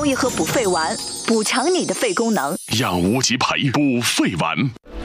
一盒补肺丸，补强你的肺功能。 养无极培补肺丸。